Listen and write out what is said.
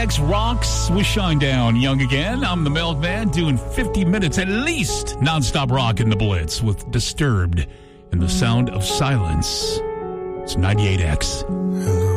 98X rocks with Shinedown. Young again. I'm the Milkman doing 50 minutes at least nonstop rock in the Blitz with Disturbed and the Sound of Silence. It's 98X. Hello.